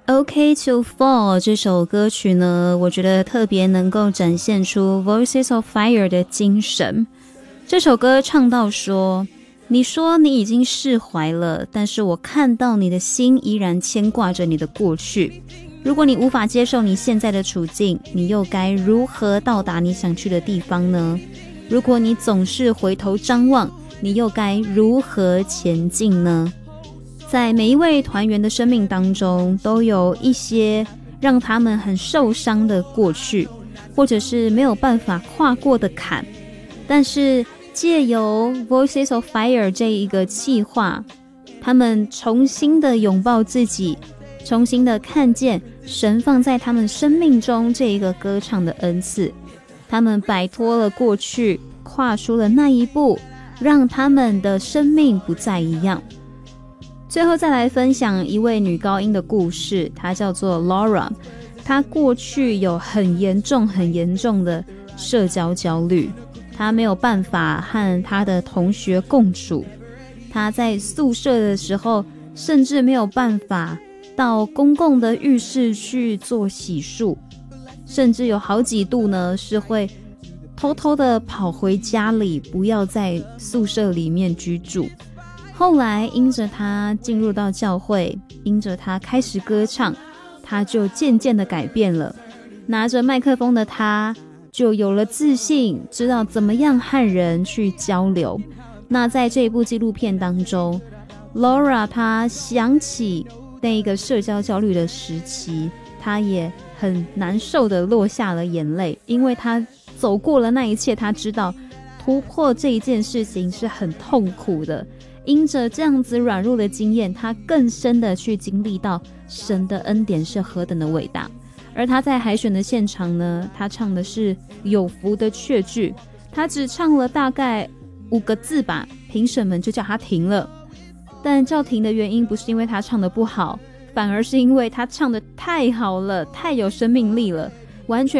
OK to Fall 这首歌曲呢，我觉得特别能够展现出 Voices of Fire 的精神。这首歌唱到说，你说你已经释怀了，但是我看到你的心依然牵挂着你的过去。如果你无法接受你现在的处境，你又该如何到达你想去的地方呢？如果你总是回头张望，你又该如何前进呢？在每一位团员的生命当中，都有一些让他们很受伤的过去，或者是没有办法跨过的坎。但是借由 Voices of Fire 这一个企划，他们重新的拥抱自己，重新的看见神放在他们生命中这一个歌唱的恩赐。他们摆脱了过去，跨出了那一步，让他们的生命不再一样。最后再来分享一位女高音的故事，她叫做 Laura。 她过去有很严重的社交焦虑，她没有办法和她的同学共处，她在宿舍的时候甚至没有办法到公共的浴室去做洗漱，甚至有好几度呢是会偷偷的跑回家里，不要在宿舍里面居住。后来因着他进入到教会，因着他开始歌唱，他就渐渐的改变了。拿着麦克风的他就有了自信，知道怎么样和人去交流。那在这一部纪录片当中， Laura 她想起那个社交焦虑的时期，她也很难受的落下了眼泪，因为她走过了那一切，她知道突破这一件事情是很痛苦的。因着这样子软弱的经验，他更深的去经历到神的恩典是何等的伟大。而他在海选的现场呢，他唱的是有福的确据，他只唱了大概5个字吧，评审们就叫他停了。但叫停的原因不是因为他唱得不好，反而是因为他唱得太好了，太有生命力了，完全